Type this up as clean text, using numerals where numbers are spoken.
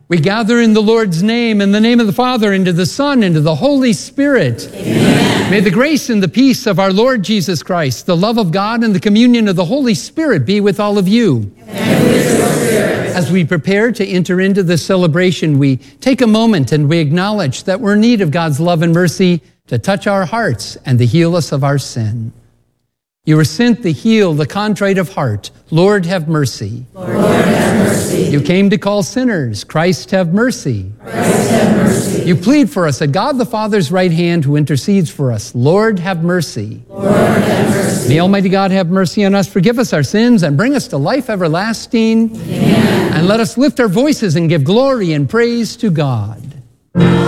We gather in the Lord's name, in the name of the Father, and of the Son, and of the Holy Spirit. Amen. May the grace and the peace of our Lord Jesus Christ, the love of God, and the communion of the Holy Spirit be with all of you. And with your spirit. As we prepare to enter into this celebration, we take a moment and we acknowledge that we're in need of God's love and mercy to touch our hearts and to heal us of our sin. You were sent to heal the contrite of heart. Lord, have mercy. Lord, have mercy. You came to call sinners. Christ, have mercy. Christ, have mercy. You plead for us at God the Father's right hand who intercedes for us. Lord, have mercy. Lord, have mercy. May Almighty God have mercy on us, forgive us our sins, and bring us to life everlasting. Amen. And let us lift our voices and give glory and praise to God.